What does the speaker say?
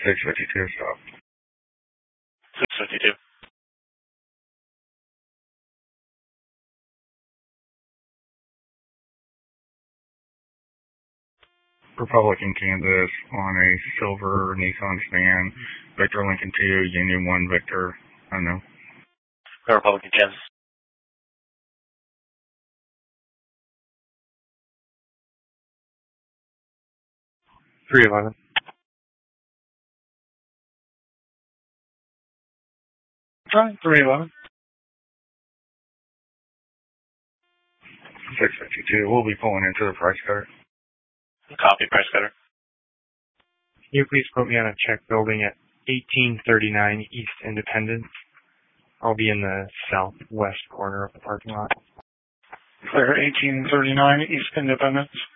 652 stop. 652. Republican Kansas on a silver Nissan Stan, Victor Lincoln 2, Union 1, Victor, I don't know. Republican Kansas. $311. Try 311. 652. We'll be pulling into the price cutter. Copy, price cutter. Can you please put me on a check building at 1839 East Independence? I'll be in the southwest corner of the parking lot. Clear 1839 East Independence.